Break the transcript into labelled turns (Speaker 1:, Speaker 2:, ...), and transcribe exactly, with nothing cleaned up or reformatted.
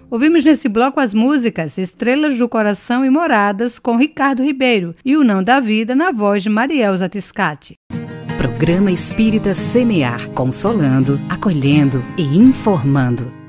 Speaker 1: Ouvimos nesse bloco as músicas Estrelas do Coração e Moradas, com Ricardo Ribeiro, e O Não da Vida, na voz de Marielza Tiscati.
Speaker 2: Programa Espírita Semear, consolando, acolhendo e informando.